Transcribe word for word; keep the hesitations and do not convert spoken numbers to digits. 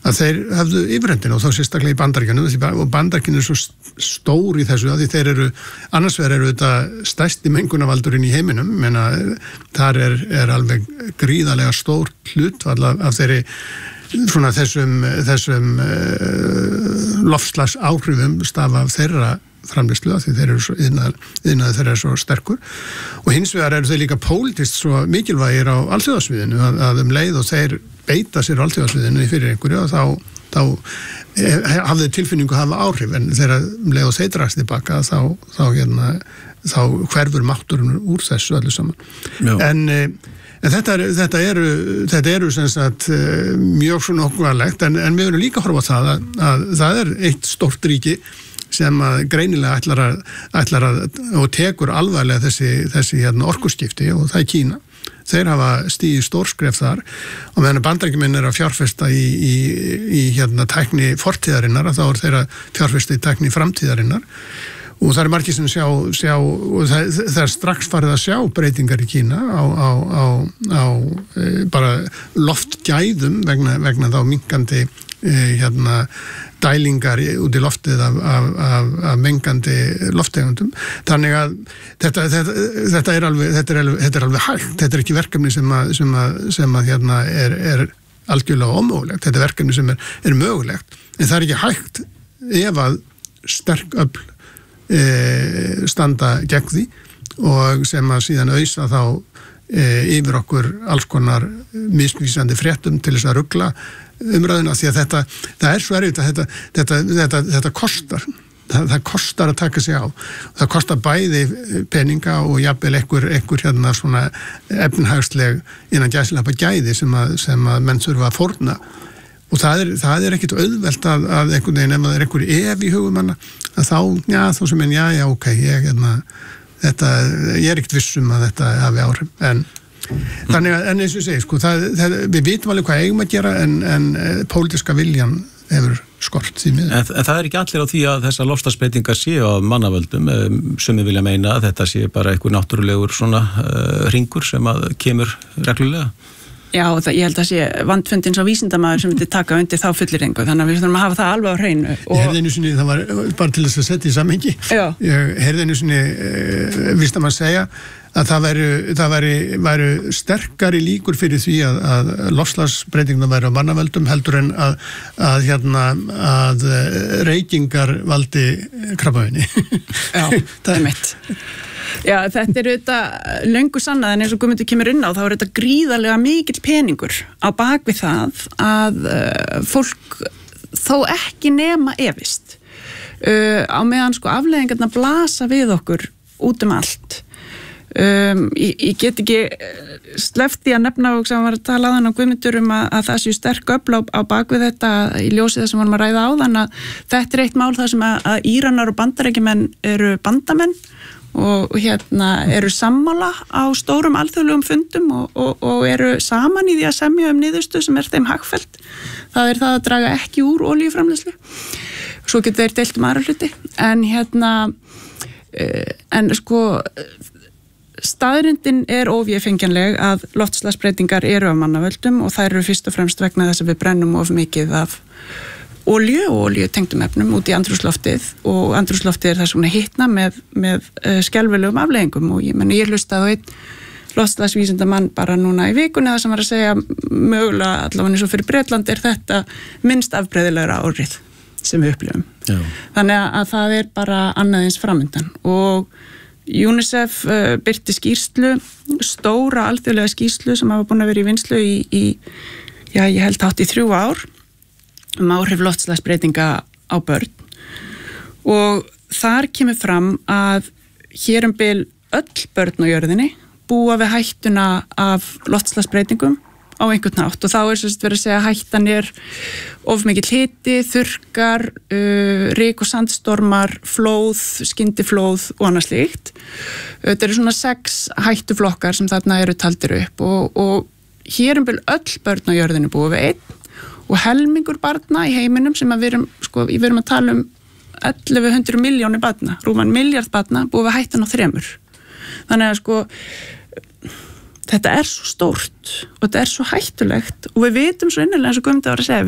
að þeir hafðu yfirhöndina og þá sérstaklega í Bandaríkjunum og Bandaríkjunum er svo stór í þessu að því þeir eru, annars vegar eru þetta stærsti mengunarvaldurinn í heiminum, menna þar er, er alveg gríðarlega stór hlutfall af, af þeirri svona þessum, þessum uh, loftslags áhrifum stafa af þeirra framleiðslu því þeir eru svo yðnaður þeirra er svo sterkur og hins vegar eru þeir líka pólitískt svo mikilvægir á alþjóðasviðinu að, að um leið og þeir beita sér á alþjóðasviðinu fyrir einhverju og þá, þá hafði tilfinningu að hafa áhrif en þegar um leið og þeir dragst tilbaka þá, þá, hérna, þá hverfur mátturinn úr þessu öllu saman. Já. En En þetta, er, þetta eru, þetta eru sem sagt, mjög svona okkurlegt, en, en við verðum líka að horfa á það að, að það er eitt stórt ríki sem að greinilega ætlar að, ætlar að og tekur alvarlega þessi, þessi hérna, orkuskipti og það er Kína. Þeir hafa stigið stórskref þar og meðan Bandaríkjamenn er að fjárfesta í, í, í hérna, tækni fortíðarinnar þá er þeir að fjárfesta í tækni framtíðarinnar. Og það er margir sem sjá, sjá og það, það er strax farið að sjá breytingar í Kína á, á, á, á e, bara loftgæðum vegna, vegna þá minkandi e, hérna, dælingar út í loftið af, af, af, af mengandi lofttegundum. Þannig að þetta, þetta, þetta, er alveg, þetta, er alveg, þetta er alveg hægt. Þetta er ekki verkefni sem að, sem að, sem að hérna, er, er algjörlega ómögulegt. Þetta er verkefni sem er, er mögulegt. En það er ekki hægt ef að sterk öfl E, standa gegn því og sem að síðan auðsa þá e, yfir okkur alls konar misvísandi fréttum til þess að rugla umræðuna því að þetta, það er svo erfitt að þetta, þetta, þetta, þetta kostar það, það kostar að taka sig á það kostar bæði peninga og jafnvel einhver, einhver hérna svona efnhagsleg innan gæslappa gæði sem að, sem að menn þurfa að fórna og það er, það er ekkit auðvelt að, að einhvern veginn, ef það er einhver ef í hugum manna, að þá, já, þá sem en, já, já, ok, ég, hérna, þetta, ég er ekkit vissum að þetta hafi áhrif, en þannig að, en eins og ég segi, sko, það, það, við vitum alveg hvað eigum að gera, en, en pólitíska viljan hefur skort því miður. En, en það er ekki allir á því að þessar loftslagsbreytingar séu á mannavöldum, sem við vilja meina að þetta sé bara einhver náttúrulegur svona uh, hringur sem að kemur reglulega. Já, það, ég held að sé vandfundin svo vísindamaður sem myndi taka undir þá fullyrðingu, þannig að við þurfum að hafa það alveg á hreinu. Og... Ég heyrði einu sinni, það var bara til þess að setja í samhengi, Já. Ég heyrði einu sinni uh, vísindamann segja að það væru, það væri, væru sterkari líkur fyrir því að, að loftslagsbreytingarnar væru á mannavöldum heldur en að, að, hérna, að reykingar valdi krabbameini. Já, það er mitt. Já, þetta er auðvitað löngu sannað en eins og Guðmundur kemur inn á þá er þetta gríðarlega mikill peningur á bakvið það að uh, fólk þó ekki nema efist uh, á meðan sko afleiðingarnar blasa við okkur út um allt. Um, ég, ég get ekki sleppt í að nefna og sem var að tala á þann á Guðmundur um að, að það séu sterk öfl á, á bakvið þetta í ljósið þess að varum að ræða á þann að þetta er eitt mál þar sem að, að Íranar og Bandaríkjamenn eru bandamenn og hérna eru sammála á stórum alþjóðlegum fundum og, og, og eru saman í því að semja um niðurstu sem er þeim hagfellt. Það er það að draga ekki úr olíuframleiðslu. Svo getur þeir deilt um aðra hluti. En hérna, en sko, staðrindin er óvéfengjanleg að loftslagsbreytingar eru af mannavöldum og þær eru fyrst og fremst vegna þess að við brennum of mikið af olíu og olíutengdum efnum út í andrúmsloftið og andrúmsloftið er það svona hitna með, með uh, skelfilegum afleiðingum og ég menn ég hlustaði á einn loftslagsvísindamann bara núna í vikunni það sem var að segja mögulega allavega eins og fyrir Bretland er þetta minnst afbreyðilegra árið sem við upplifum. Já. Þannig að það er bara annað eins framundan og UNICEF uh, birti skýrslu, stóra alþjóðlega skýrslu sem hafa búin að vera í vinnslu í, í já, ég held hátt í þrjú ár um áhrif loftslagsbreytinga á börn og þar kemur fram að hér um bil öll börn á jörðinni búa við hættuna af loftslagsbreytingum á einhvern nátt og þá er sérst verið að segja að hættan er of mikill hiti, þurrkar, uh, ryk og sandstormar, flóð, skyndiflóð og annað slíkt. Þetta eru svona sex hættuflokkar sem þarna eru taldir upp og, og hér um bil öll börn á jörðinni búa við einn og helmingur barna í heiminum sem að við erum, sko, við erum að tala um ellefu hundruð milljónir barna, rúman miljard barna búið við hættan á þremur. Þannig að sko, þetta er svo stórt og þetta er svo hættulegt og við vitum svo innilega eins og Guðmundur var að segja,